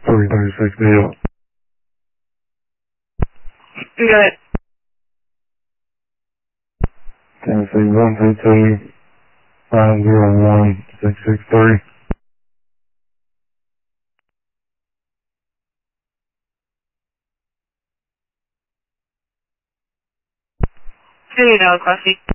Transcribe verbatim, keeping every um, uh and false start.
three thirty-six deal. Good. Tennessee one two two five zero one six six three. Two, no, Classy.